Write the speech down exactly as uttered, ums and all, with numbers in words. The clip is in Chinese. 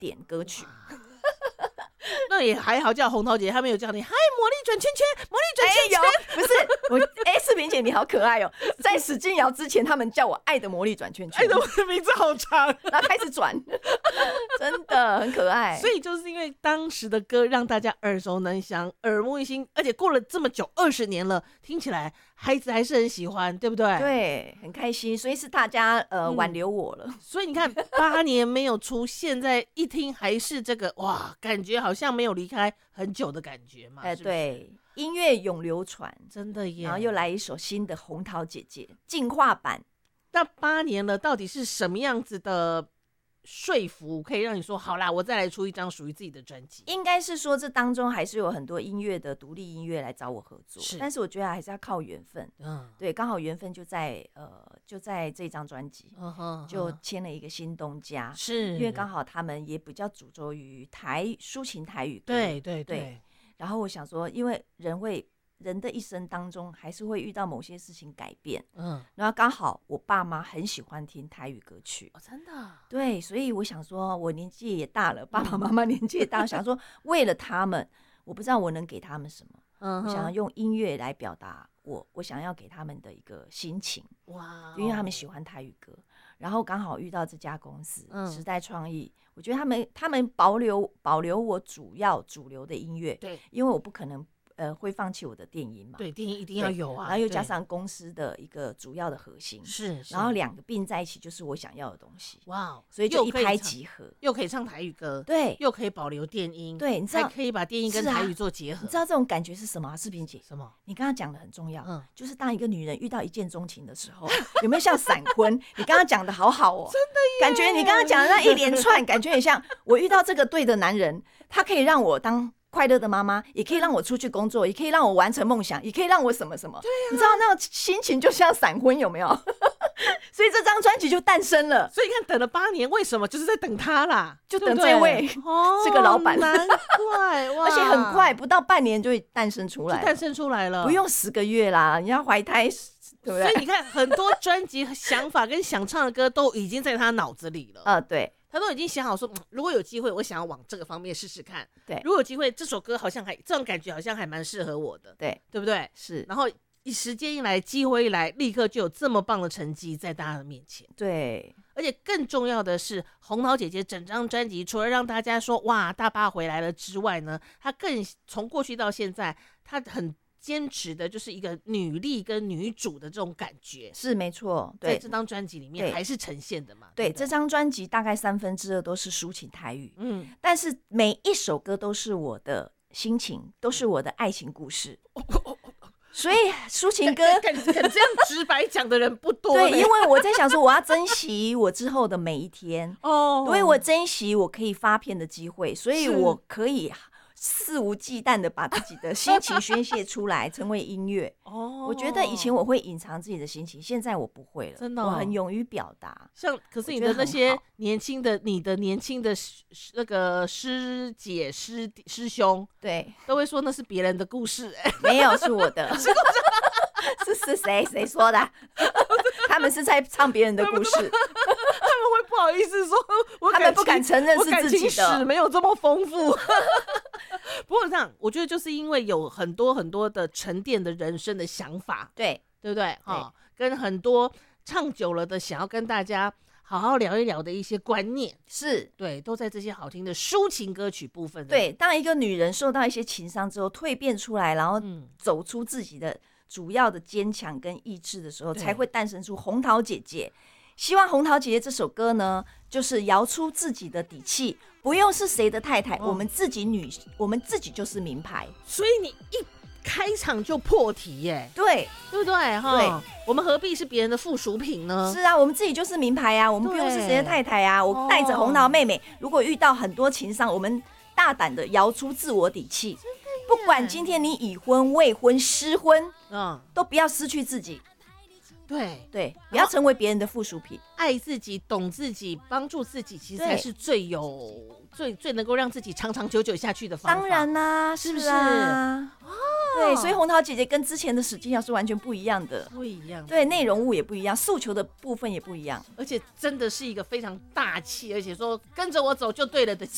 点歌曲。 那也还好，叫红桃姐，她没有叫你嗨魔力转圈圈，魔力转圈圈。 哎、不是我，哎、欸，视频姐你好可爱哦、喔！在史劲瑶之前，他们叫我爱的魔力转圈圈， 爱的名字好长， 然后开始转，真的很可爱。 所以就是因为当时的歌让大家耳熟能详、耳目一新，而且过了这么久，二十年了，听起来孩子还是很喜欢，对不对？ 对，很开心，所以是大家呃、嗯、挽留我了。 所以你看，八年没有出，现在一听还是这个哇，感觉好像没有离开很久的感觉嘛。哎、呃， 对，音乐永流传， 真的耶。 然后又来一首新的红桃姐姐进化版。 那八年了，到底是什么样子的说服可以让你说好啦，我再来出一张属于自己的专辑？ 应该是说这当中还是有很多音乐的独立音乐来找我合作，是，但是我觉得还是要靠缘分。嗯，对，刚好缘分就在呃就在这张专辑，嗯哼，就签了一个新东家， 是因为刚好他们也比较主轴于台抒情台语歌， 对对 对, 对。然后我想说，因为人会。人的一生当中还是会遇到某些事情改变，嗯，然后刚好我爸妈很喜欢听台语歌曲， 哦，真的， 对，所以我想说，我年纪也大了，爸爸妈妈年纪也大了，想说为了他们，我不知道我能给他们什么，嗯，我想要用音乐来表达我我想要给他们的一个心情，哇，因为他们喜欢台语歌，然后刚好遇到这家公司、嗯、时代创意，我觉得他们他们保留保留我主要主流的音乐， 对， 因为我不可能。呃，会放弃我的电音嘛？ 对，电音一定要有啊。 然后又加上公司的一个主要的核心， 是， 然后两个并在一起就是我想要的东西。 哇， 所以就一拍即合， 又可以唱台语歌， 对， 又可以保留电音， 对，你知道还可以把电音跟台语做结合。 啊、你知道这种感觉是什么、啊？视频姐， 什么？ 你刚刚讲的很重要，嗯，就是当一个女人遇到一见钟情的时候，有没有像闪婚？你刚刚讲的好好哦， 真的耶， 感觉你刚刚讲的那一连串，感觉很像我遇到这个对的男人，他可以让我当。快乐的妈妈也可以让我出去工作，也可以让我完成梦想，也可以让我什么什么。对啊，你知道那种心情就像闪婚，有没有？所以这张专辑就诞生了。 所以你看，等了八年，为什么？就是在等他啦， 就等这位这个老板。 难怪哇！ 而且很快，不到半年就诞生出来了， 就诞生出来了， 不用十个月啦。你要怀胎，对不对？ 所以你看，很多专辑想法跟想唱的歌都已经在他脑子里了。 呃，对。 他都已经想好说、嗯，如果有机会，我想要往这个方面试试看。 对， 如果有机会，这首歌好像还这种感觉，好像还蛮适合我的。 对， 对不对？ 是。 然后一时间一来，机会一来，立刻就有这么棒的成绩在大家的面前。 对， 而且更重要的是，红桃姐姐整张专辑除了让大家说哇大爸回来了之外呢，她更从过去到现在，她很。坚持的就是一个女力跟女主的这种感觉， 是没错。对， 在这张专辑里面还是呈现的嘛。 对， 对对这张专辑大概三分之二都是抒情台语， 嗯， 但是每一首歌都是我的心情，都是我的爱情故事。哦哦哦哦所以抒情歌敢这样直白讲的人不多。 对，因为我在想说，我要珍惜我之后的每一天哦，所以我珍惜我可以发片的机会，所以我可以。肆无忌惮的把自己的心情宣泄出来，成为音乐。哦，我觉得以前我会隐藏自己的心情，现在我不会了， 真的、哦， 我很勇于表达。 像，可是你的那些年轻的、你的年轻的那个师姐、师师兄， 对， 都会说那是别人的故事、欸， 没有，是我的。是是谁谁说的？他们是在唱别人的故事，他们会不好意思说，我他们不敢承认是自己的， 史没有这么丰富。不过这样，我觉得就是因为有很多很多的沉淀的人生的想法， 对对不对？哈，跟很多唱久了的想要跟大家好好聊一聊的一些观念， 是对，都在这些好听的抒情歌曲部分。 对，当一个女人受到一些情伤之后，蜕变出来，然后走出自己的主要的坚强跟意志的时候，才会诞生出红桃姐姐。希望红桃姐姐这首歌呢，就是摇出自己的底气，不用是谁的太太，哦、我们自己女，我们自己就是名牌。 所以你一开场就破题耶， 对， 对不对？哈，对，我们何必是别人的附属品呢？ 是啊，我们自己就是名牌啊，我们不用是谁的太太啊。我带着红桃妹妹，如果遇到很多情伤，我们大胆的摇出自我底气，不管今天你已婚、未婚、失婚，嗯，都不要失去自己。 对对，不要成为别人的附属品， 爱自己、懂自己、帮助自己，其实才是最有、最最能够让自己长长久久下去的方法。 当然啦、啊，是不是？啊哦、对，所以红桃姐姐跟之前的史劲瑶是完全不一样的， 不一样。 对，内容物也不一样，诉求的部分也不一样， 而且真的是一个非常大气，而且说跟着我走就对了的